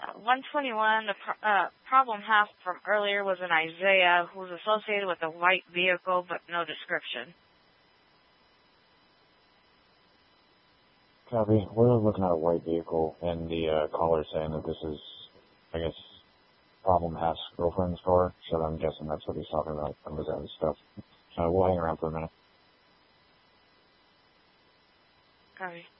121, the problem half from earlier was an Isaiah who was associated with a white vehicle, but no description. Copy. We're looking at a white vehicle, and the caller saying that this is, I guess, problem half's girlfriend's car, so I'm guessing that's what he's talking about, some of his own stuff. We'll hang around for a minute. Copy.